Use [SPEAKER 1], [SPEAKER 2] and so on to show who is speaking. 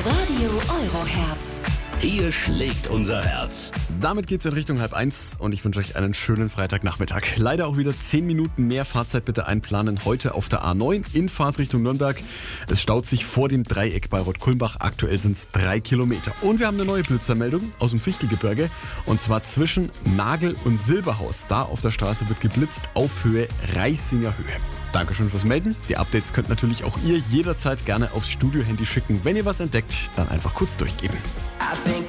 [SPEAKER 1] Radio Eurohertz.
[SPEAKER 2] Hier schlägt unser Herz.
[SPEAKER 3] Damit geht's in Richtung 12:30 und ich wünsche euch einen schönen Freitagnachmittag. Leider auch wieder 10 Minuten mehr Fahrzeit bitte einplanen. Heute auf der A9 in Fahrtrichtung Nürnberg. Es staut sich vor dem Dreieck bei Rotkulmbach. Aktuell sind es 3 Kilometer. Und wir haben eine neue Blitzermeldung aus dem Fichtelgebirge. Und zwar zwischen Nagel und Silberhaus. Da auf der Straße wird geblitzt auf Höhe Reißinger Höhe. Dankeschön fürs Melden. Die Updates könnt natürlich auch ihr jederzeit gerne aufs Studio-Handy schicken. Wenn ihr was entdeckt, dann einfach kurz durchgeben.
[SPEAKER 4] I think